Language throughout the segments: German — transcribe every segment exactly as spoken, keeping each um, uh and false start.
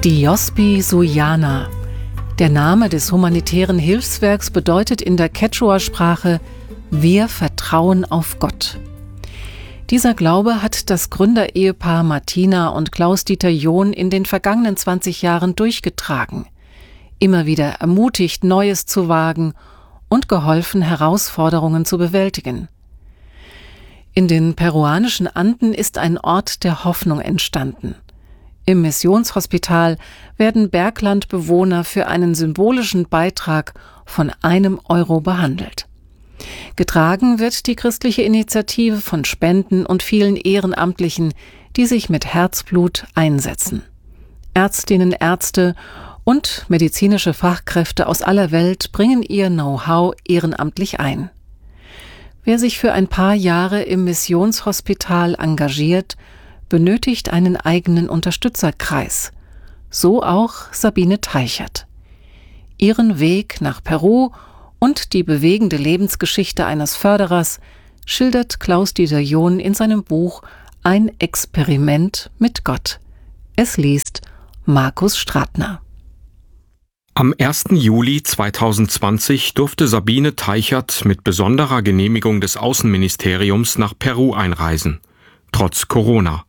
Diospi Suyana. Der Name des humanitären Hilfswerks bedeutet in der Quechua-Sprache »Wir vertrauen auf Gott«. Dieser Glaube hat das Gründerehepaar Martina und Klaus-Dieter John in den vergangenen zwanzig Jahren durchgetragen, immer wieder ermutigt, Neues zu wagen und geholfen, Herausforderungen zu bewältigen. In den peruanischen Anden ist ein Ort der Hoffnung entstanden. Im Missionshospital werden Berglandbewohner für einen symbolischen Beitrag von einem Euro behandelt. Getragen wird die christliche Initiative von Spenden und vielen Ehrenamtlichen, die sich mit Herzblut einsetzen. Ärztinnen, Ärzte und medizinische Fachkräfte aus aller Welt bringen ihr Know-how ehrenamtlich ein. Wer sich für ein paar Jahre im Missionshospital engagiert, benötigt einen eigenen Unterstützerkreis. So auch Sabine Teichert. Ihren Weg nach Peru und die bewegende Lebensgeschichte eines Förderers schildert Klaus-Dieter John in seinem Buch »Ein Experiment mit Gott«. Es liest Markus Stratner. Am ersten Juli zweitausendzwanzig durfte Sabine Teichert mit besonderer Genehmigung des Außenministeriums nach Peru einreisen, trotz Corona.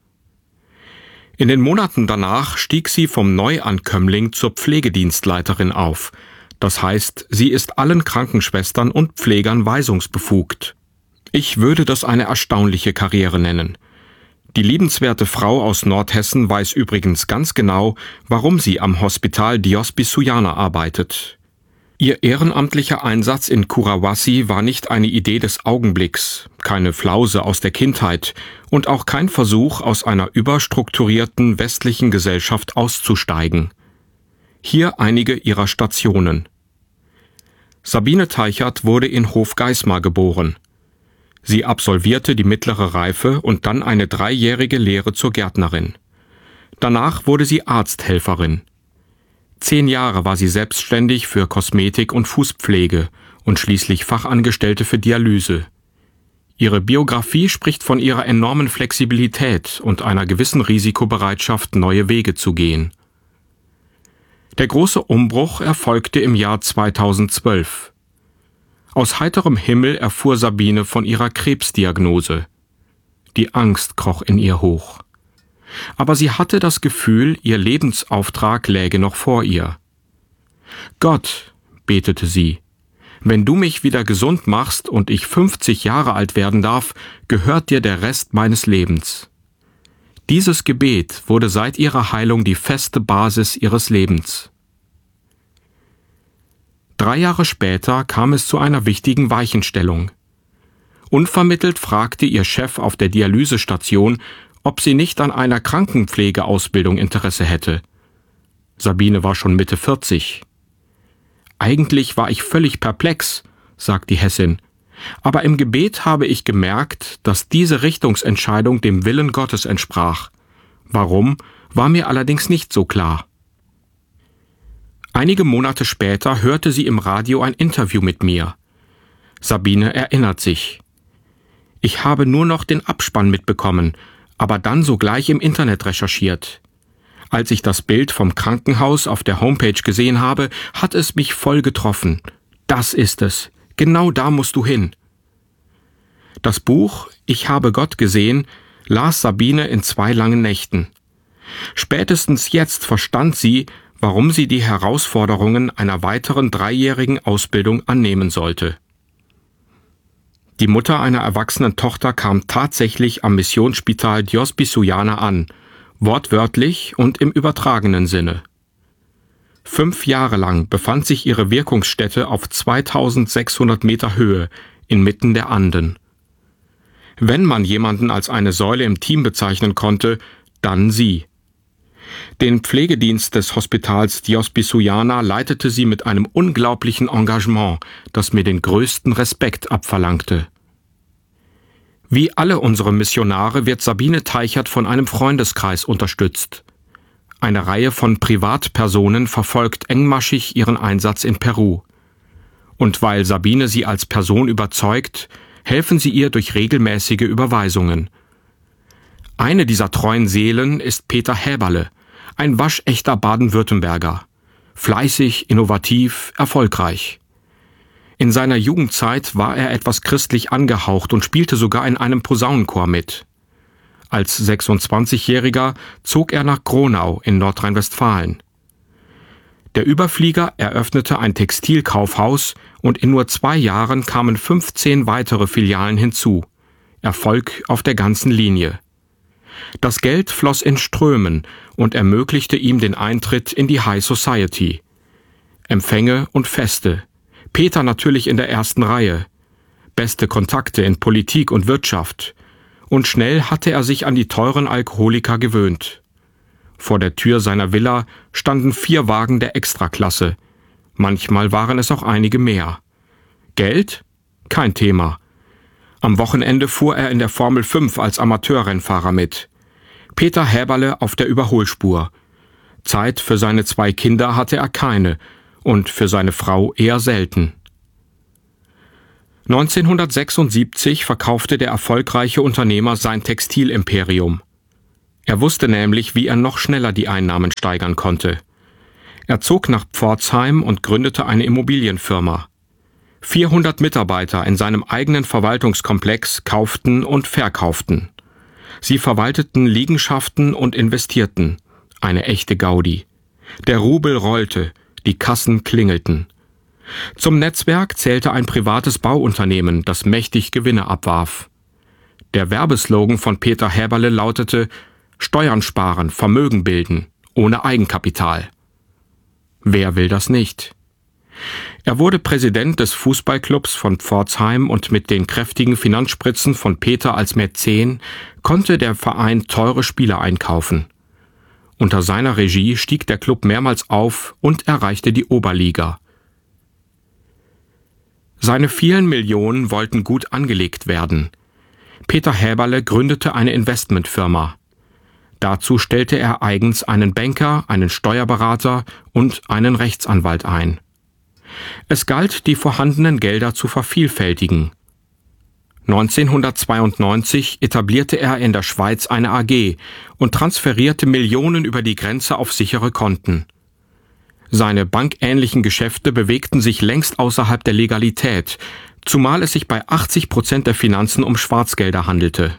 In den Monaten danach stieg sie vom Neuankömmling zur Pflegedienstleiterin auf. Das heißt, sie ist allen Krankenschwestern und Pflegern weisungsbefugt. Ich würde das eine erstaunliche Karriere nennen. Die liebenswerte Frau aus Nordhessen weiß übrigens ganz genau, warum sie am Hospital Diospi Suyana arbeitet. Ihr ehrenamtlicher Einsatz in Curahuasi war nicht eine Idee des Augenblicks, keine Flause aus der Kindheit und auch kein Versuch, aus einer überstrukturierten westlichen Gesellschaft auszusteigen. Hier einige ihrer Stationen. Sabine Teichert wurde in Hofgeismar geboren. Sie absolvierte die mittlere Reife und dann eine dreijährige Lehre zur Gärtnerin. Danach wurde sie Arzthelferin. Zehn Jahre war sie selbstständig für Kosmetik und Fußpflege und schließlich Fachangestellte für Dialyse. Ihre Biografie spricht von ihrer enormen Flexibilität und einer gewissen Risikobereitschaft, neue Wege zu gehen. Der große Umbruch erfolgte im Jahr zweitausendzwölf. Aus heiterem Himmel erfuhr Sabine von ihrer Krebsdiagnose. Die Angst kroch in ihr hoch. Aber sie hatte das Gefühl, ihr Lebensauftrag läge noch vor ihr. »Gott«, betete sie, »wenn du mich wieder gesund machst und ich fünfzig Jahre alt werden darf, gehört dir der Rest meines Lebens.« Dieses Gebet wurde seit ihrer Heilung die feste Basis ihres Lebens. Drei Jahre später kam es zu einer wichtigen Weichenstellung. Unvermittelt fragte ihr Chef auf der Dialysestation, ob sie nicht an einer Krankenpflegeausbildung Interesse hätte. Sabine war schon Mitte vierzig. »Eigentlich war ich völlig perplex«, sagt die Hessin, »aber im Gebet habe ich gemerkt, dass diese Richtungsentscheidung dem Willen Gottes entsprach. Warum, war mir allerdings nicht so klar.« Einige Monate später hörte sie im Radio ein Interview mit mir. Sabine erinnert sich. »Ich habe nur noch den Abspann mitbekommen, aber dann sogleich im Internet recherchiert. Als ich das Bild vom Krankenhaus auf der Homepage gesehen habe, hat es mich voll getroffen. Das ist es. Genau da musst du hin.« Das Buch »Ich habe Gott gesehen« las Sabine in zwei langen Nächten. Spätestens jetzt verstand sie, warum sie die Herausforderungen einer weiteren dreijährigen Ausbildung annehmen sollte. Die Mutter einer erwachsenen Tochter kam tatsächlich am Missionsspital Diospi Suyana an, wortwörtlich und im übertragenen Sinne. Fünf Jahre lang befand sich ihre Wirkungsstätte auf zweitausendsechshundert Meter Höhe, inmitten der Anden. Wenn man jemanden als eine Säule im Team bezeichnen konnte, dann sie. Den Pflegedienst des Hospitals Diospi Suyana leitete sie mit einem unglaublichen Engagement, das mir den größten Respekt abverlangte. Wie alle unsere Missionare wird Sabine Teichert von einem Freundeskreis unterstützt. Eine Reihe von Privatpersonen verfolgt engmaschig ihren Einsatz in Peru. Und weil Sabine sie als Person überzeugt, helfen sie ihr durch regelmäßige Überweisungen. Eine dieser treuen Seelen ist Peter Häberle, Ein waschechter Baden-Württemberger. Fleißig, innovativ, erfolgreich. In seiner Jugendzeit war er etwas christlich angehaucht und spielte sogar in einem Posaunenchor mit. Als sechsundzwanzigjähriger zog er nach Gronau in Nordrhein-Westfalen. Der Überflieger eröffnete ein Textilkaufhaus und in nur zwei Jahren kamen fünfzehn weitere Filialen hinzu. Erfolg auf der ganzen Linie. Das Geld floss in Strömen und ermöglichte ihm den Eintritt in die High Society. Empfänge und Feste. Peter natürlich in der ersten Reihe. Beste Kontakte in Politik und Wirtschaft. Und schnell hatte er sich an die teuren Alkoholiker gewöhnt. Vor der Tür seiner Villa standen vier Wagen der Extraklasse. Manchmal waren es auch einige mehr. Geld? Kein Thema. Am Wochenende fuhr er in der Formel fünf als Amateurrennfahrer mit. Peter Häberle auf der Überholspur. Zeit für seine zwei Kinder hatte er keine und für seine Frau eher selten. neunzehnhundertsechsundsiebzig verkaufte der erfolgreiche Unternehmer sein Textilimperium. Er wusste nämlich, wie er noch schneller die Einnahmen steigern konnte. Er zog nach Pforzheim und gründete eine Immobilienfirma. vierhundert Mitarbeiter in seinem eigenen Verwaltungskomplex kauften und verkauften. Sie verwalteten Liegenschaften und investierten. Eine echte Gaudi. Der Rubel rollte, die Kassen klingelten. Zum Netzwerk zählte ein privates Bauunternehmen, das mächtig Gewinne abwarf. Der Werbeslogan von Peter Häberle lautete: Steuern sparen, Vermögen bilden, ohne Eigenkapital. Wer will das nicht? Er wurde Präsident des Fußballclubs von Pforzheim und mit den kräftigen Finanzspritzen von Peter als Mäzen konnte der Verein teure Spieler einkaufen. Unter seiner Regie stieg der Club mehrmals auf und erreichte die Oberliga. Seine vielen Millionen wollten gut angelegt werden. Peter Häberle gründete eine Investmentfirma. Dazu stellte er eigens einen Banker, einen Steuerberater und einen Rechtsanwalt ein. Es galt, die vorhandenen Gelder zu vervielfältigen. neunzehnhundertzweiundneunzig etablierte er in der Schweiz eine A G und transferierte Millionen über die Grenze auf sichere Konten. Seine bankähnlichen Geschäfte bewegten sich längst außerhalb der Legalität, zumal es sich bei achtzig Prozent der Finanzen um Schwarzgelder handelte.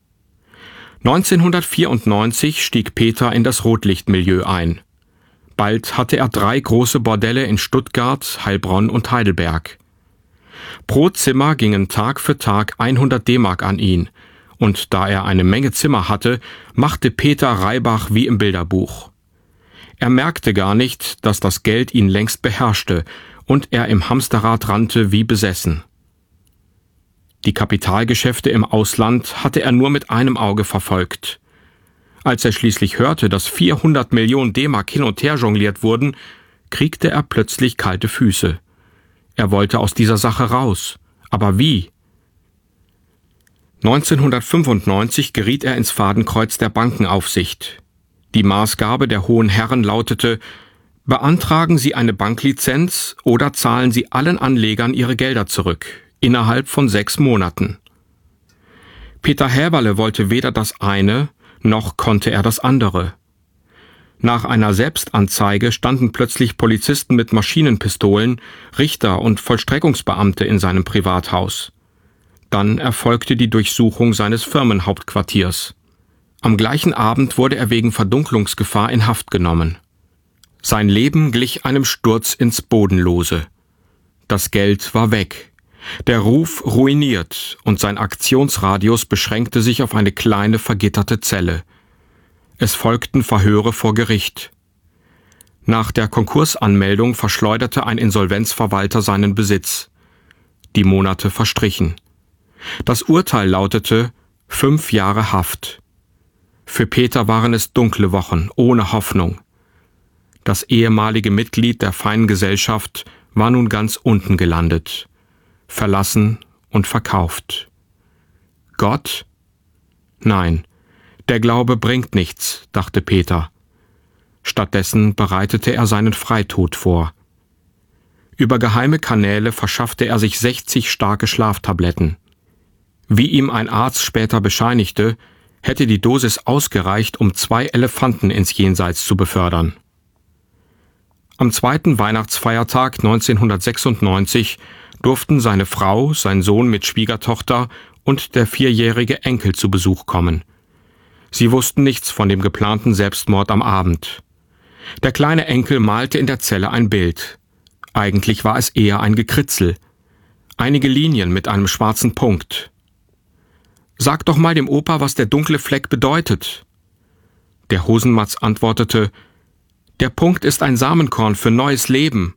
neunzehnhundertvierundneunzig stieg Peter in das Rotlichtmilieu ein. Bald hatte er drei große Bordelle in Stuttgart, Heilbronn und Heidelberg. Pro Zimmer gingen Tag für Tag hundert D-Mark an ihn, und da er eine Menge Zimmer hatte, machte Peter Reibach wie im Bilderbuch. Er merkte gar nicht, dass das Geld ihn längst beherrschte und er im Hamsterrad rannte wie besessen. Die Kapitalgeschäfte im Ausland hatte er nur mit einem Auge verfolgt. Als er schließlich hörte, dass vierhundert Millionen D-Mark hin und her jongliert wurden, kriegte er plötzlich kalte Füße. Er wollte aus dieser Sache raus. Aber wie? neunzehnhundertfünfundneunzig geriet er ins Fadenkreuz der Bankenaufsicht. Die Maßgabe der hohen Herren lautete: Beantragen Sie eine Banklizenz oder zahlen Sie allen Anlegern ihre Gelder zurück, innerhalb von sechs Monaten. Peter Häberle wollte weder das eine, noch konnte er das andere. Nach einer Selbstanzeige standen plötzlich Polizisten mit Maschinenpistolen, Richter und Vollstreckungsbeamte in seinem Privathaus. Dann erfolgte die Durchsuchung seines Firmenhauptquartiers. Am gleichen Abend wurde er wegen Verdunklungsgefahr in Haft genommen. Sein Leben glich einem Sturz ins Bodenlose. Das Geld war weg. Der Ruf ruiniert und sein Aktionsradius beschränkte sich auf eine kleine vergitterte Zelle. Es folgten Verhöre vor Gericht. Nach der Konkursanmeldung verschleuderte ein Insolvenzverwalter seinen Besitz. Die Monate verstrichen. Das Urteil lautete fünf Jahre Haft. Für Peter waren es dunkle Wochen, ohne Hoffnung. Das ehemalige Mitglied der feinen Gesellschaft war nun ganz unten gelandet. Verlassen und verkauft. Gott? Nein, der Glaube bringt nichts, dachte Peter. Stattdessen bereitete er seinen Freitod vor. Über geheime Kanäle verschaffte er sich sechzig starke Schlaftabletten. Wie ihm ein Arzt später bescheinigte, hätte die Dosis ausgereicht, um zwei Elefanten ins Jenseits zu befördern. Am zweiten Weihnachtsfeiertag neunzehnhundertsechsundneunzig durften seine Frau, sein Sohn mit Schwiegertochter und der vierjährige Enkel zu Besuch kommen. Sie wussten nichts von dem geplanten Selbstmord am Abend. Der kleine Enkel malte in der Zelle ein Bild. Eigentlich war es eher ein Gekritzel. Einige Linien mit einem schwarzen Punkt. »Sag doch mal dem Opa, was der dunkle Fleck bedeutet.« Der Hosenmatz antwortete, »Der Punkt ist ein Samenkorn für neues Leben.«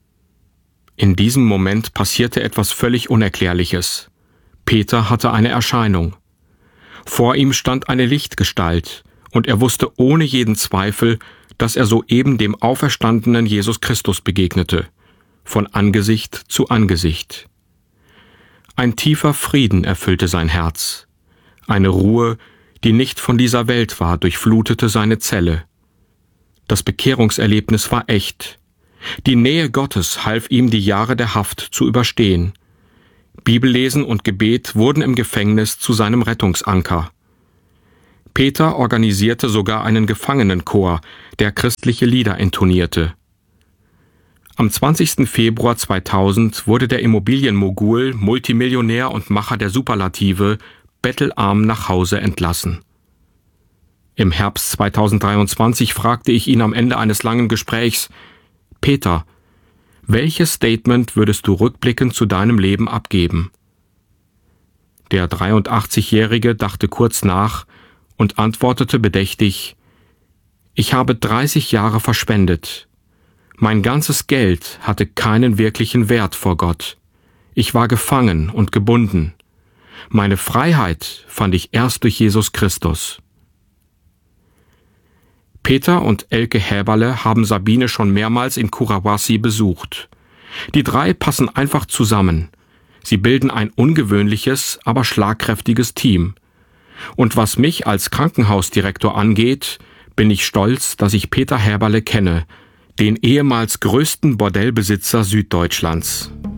In diesem Moment passierte etwas völlig Unerklärliches. Peter hatte eine Erscheinung. Vor ihm stand eine Lichtgestalt, und er wusste ohne jeden Zweifel, dass er soeben dem auferstandenen Jesus Christus begegnete, von Angesicht zu Angesicht. Ein tiefer Frieden erfüllte sein Herz. Eine Ruhe, die nicht von dieser Welt war, durchflutete seine Zelle. Das Bekehrungserlebnis war echt. Die Nähe Gottes half ihm, die Jahre der Haft zu überstehen. Bibellesen und Gebet wurden im Gefängnis zu seinem Rettungsanker. Peter organisierte sogar einen Gefangenenchor, der christliche Lieder intonierte. Am zwanzigsten Februar zweitausend wurde der Immobilienmogul, Multimillionär und Macher der Superlative bettelarm nach Hause entlassen. Im Herbst zweitausenddreiundzwanzig fragte ich ihn am Ende eines langen Gesprächs: Peter, welches Statement würdest du rückblickend zu deinem Leben abgeben? Der dreiundachtzigjährige dachte kurz nach und antwortete bedächtig: Ich habe dreißig Jahre verschwendet. Mein ganzes Geld hatte keinen wirklichen Wert vor Gott. Ich war gefangen und gebunden. Meine Freiheit fand ich erst durch Jesus Christus. Peter und Elke Häberle haben Sabine schon mehrmals in Curahuasi besucht. Die drei passen einfach zusammen. Sie bilden ein ungewöhnliches, aber schlagkräftiges Team. Und was mich als Krankenhausdirektor angeht, bin ich stolz, dass ich Peter Häberle kenne, den ehemals größten Bordellbesitzer Süddeutschlands.